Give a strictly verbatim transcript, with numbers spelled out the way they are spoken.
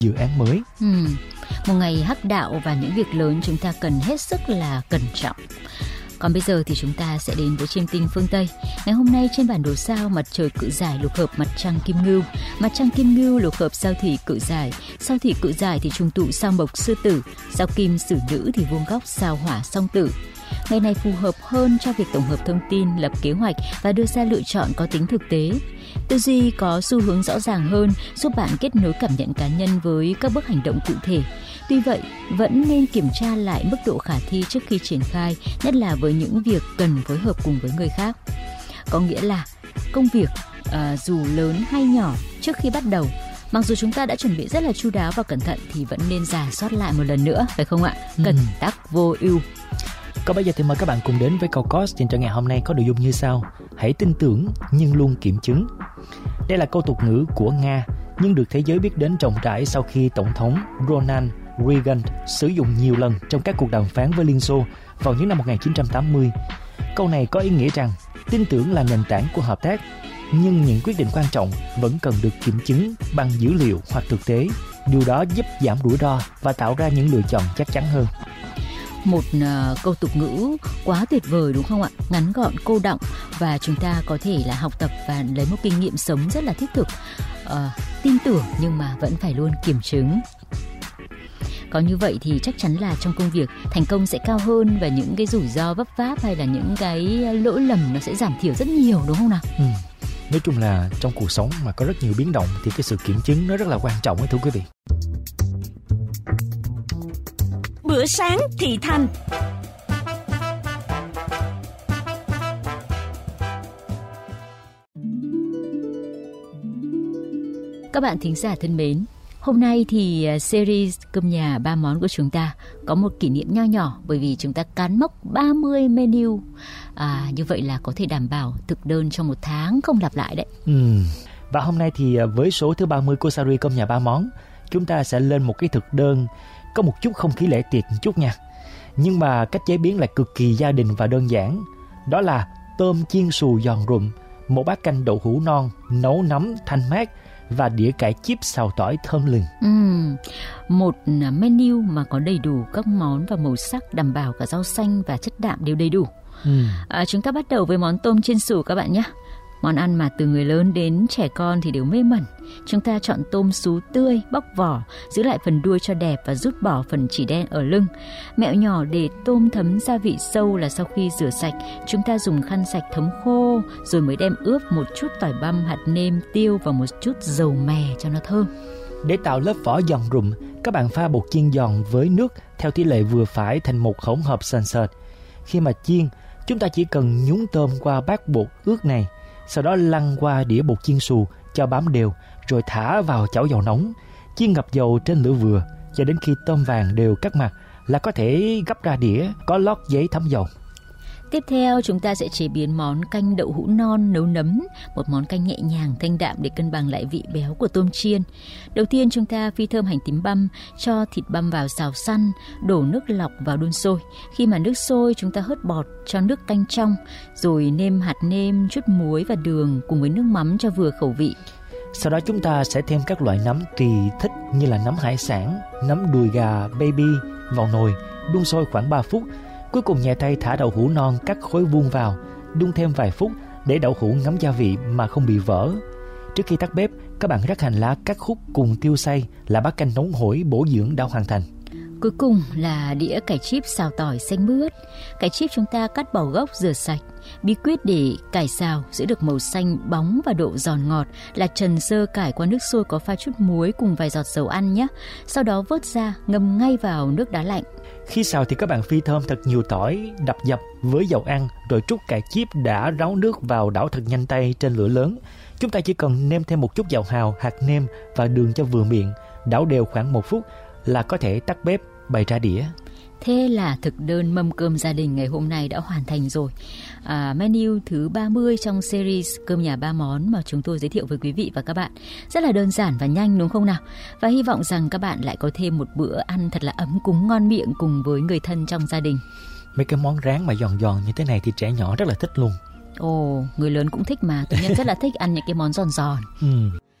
dự án mới. Ừ. Một ngày hắc đạo và những việc lớn chúng ta cần hết sức là cẩn trọng. Còn bây giờ thì chúng ta sẽ đến với chiêm tinh phương Tây. Ngày hôm nay trên bản đồ sao, mặt trời Cự Giải lục hợp mặt trăng Kim Ngưu, mặt trăng Kim Ngưu lục hợp sao Thủy Cự Giải, sao Thủy Cự Giải thì trùng tụ sao Mộc Sư Tử, sao Kim Sử Nữ thì vuông góc sao Hỏa Song Tử. Ngày này phù hợp hơn cho việc tổng hợp thông tin, lập kế hoạch và đưa ra lựa chọn có tính thực tế. Tư duy có xu hướng rõ ràng hơn, giúp bạn kết nối cảm nhận cá nhân với các bước hành động cụ thể. Tuy vậy, vẫn nên kiểm tra lại mức độ khả thi trước khi triển khai, nhất là với những việc cần phối hợp cùng với người khác. Có nghĩa là công việc à, dù lớn hay nhỏ, trước khi bắt đầu, mặc dù chúng ta đã chuẩn bị rất là chu đáo và cẩn thận thì vẫn nên rà soát lại một lần nữa, phải không ạ? Cẩn Ừ. tắc vô ưu. Còn bây giờ thì mời các bạn cùng đến với câu cost trên trang ngày hôm nay có nội dung như sau: hãy tin tưởng nhưng luôn kiểm chứng. Đây là câu tục ngữ của Nga nhưng được thế giới biết đến rộng rãi sau khi Tổng thống Ronald Reagan sử dụng nhiều lần trong các cuộc đàm phán với Liên Xô vào những năm một nghìn chín trăm tám mươi. Câu này có ý nghĩa rằng tin tưởng là nền tảng của hợp tác, nhưng những quyết định quan trọng vẫn cần được kiểm chứng bằng dữ liệu hoặc thực tế. Điều đó giúp giảm rủi ro và tạo ra những lựa chọn chắc chắn hơn. Một uh, câu tục ngữ quá tuyệt vời đúng không ạ? Ngắn gọn, cô đọng và chúng ta có thể là học tập và lấy một kinh nghiệm sống rất là thiết thực. Uh, tin tưởng nhưng mà vẫn phải luôn kiểm chứng. Có như vậy thì chắc chắn là trong công việc thành công sẽ cao hơn và những cái rủi ro vấp váp hay là những cái lỗi lầm nó sẽ giảm thiểu rất nhiều đúng không nào? Ừ. Nói chung là trong cuộc sống mà có rất nhiều biến động thì cái sự kiểm chứng nó rất là quan trọng ấy, thưa quý vị. Bữa sáng thị thành. Các bạn thính giả thân mến, hôm nay thì series cơm nhà ba món của chúng ta có một kỷ niệm nho nhỏ bởi vì chúng ta cán mốc ba mươi menu. À, như vậy là có thể đảm bảo thực đơn trong một tháng không lặp lại đấy. Ừ. Và hôm nay thì với số thứ ba mươi của series cơm nhà ba món, chúng ta sẽ lên một cái thực đơn có một chút không khí lễ tiệc một chút nha. Nhưng mà cách chế biến lại cực kỳ gia đình và đơn giản. Đó là tôm chiên xù giòn rụm, một bát canh đậu hũ non, nấu nấm thanh mát và đĩa cải chip xào tỏi thơm lừng. Uhm, một menu mà có đầy đủ các món và màu sắc, đảm bảo cả rau xanh và chất đạm đều đầy đủ. Ừ. À, chúng ta bắt đầu với món tôm chiên xù các bạn nhé. Món ăn mà từ người lớn đến trẻ con thì đều mê mẩn. Chúng ta chọn tôm sú tươi, bóc vỏ, giữ lại phần đuôi cho đẹp và rút bỏ phần chỉ đen ở lưng. Mẹo nhỏ để tôm thấm gia vị sâu là sau khi rửa sạch, chúng ta dùng khăn sạch thấm khô rồi mới đem ướp một chút tỏi băm, hạt nêm, tiêu và một chút dầu mè cho nó thơm. Để tạo lớp vỏ giòn rụm, các bạn pha bột chiên giòn với nước theo tỷ lệ vừa phải thành một hỗn hợp sền sệt. Khi mà chiên, chúng ta chỉ cần nhúng tôm qua bát bột ướt này, sau đó lăn qua đĩa bột chiên xù cho bám đều, rồi thả vào chảo dầu nóng, chiên ngập dầu trên lửa vừa cho đến khi tôm vàng đều các mặt là có thể gấp ra đĩa có lót giấy thấm dầu. Tiếp theo chúng ta sẽ chế biến món canh đậu hũ non nấu nấm, một món canh nhẹ nhàng thanh đạm để cân bằng lại vị béo của tôm chiên. Đầu tiên chúng ta phi thơm hành tím băm, cho thịt băm vào xào săn, đổ nước lọc vào đun sôi. Khi mà nước sôi chúng ta hớt bọt cho nước canh trong, rồi nêm hạt nêm, chút muối và đường cùng với nước mắm cho vừa khẩu vị. Sau đó chúng ta sẽ thêm các loại nấm tùy thích như là nấm hải sản, nấm đùi gà baby vào nồi, đun sôi khoảng ba phút. Cuối cùng nhẹ tay thả đậu hũ non cắt khối vuông vào, đun thêm vài phút để đậu hũ ngấm gia vị mà không bị vỡ. Trước khi tắt bếp, các bạn rắc hành lá cắt khúc cùng tiêu xay là bát canh nóng hổi bổ dưỡng đã hoàn thành. Cuối cùng là đĩa cải chip xào tỏi xanh mướt. Cải chip chúng ta cắt bỏ gốc rửa sạch. Bí quyết để cải xào giữ được màu xanh bóng và độ giòn ngọt là trần sơ cải qua nước sôi có pha chút muối cùng vài giọt dầu ăn nhé. Sau đó vớt ra ngâm ngay vào nước đá lạnh. Khi xào thì các bạn phi thơm thật nhiều tỏi, đập dập với dầu ăn rồi trút cải chip đã ráo nước vào, đảo thật nhanh tay trên lửa lớn. Chúng ta chỉ cần nêm thêm một chút dầu hào, hạt nêm và đường cho vừa miệng, đảo đều khoảng một phút là có thể tắt bếp, bày ra đĩa. Thế là thực đơn mâm cơm gia đình ngày hôm nay đã hoàn thành rồi. À, menu thứ ba mươi trong series cơm nhà ba món mà chúng tôi giới thiệu với quý vị và các bạn. Rất là đơn giản và nhanh đúng không nào? Và hy vọng rằng các bạn lại có thêm một bữa ăn thật là ấm cúng ngon miệng cùng với người thân trong gia đình. Mấy cái món rán mà giòn giòn như thế này thì trẻ nhỏ rất là thích luôn. Ồ, người lớn cũng thích mà. Tôi nhân rất là thích ăn những cái món giòn giòn. Ừ.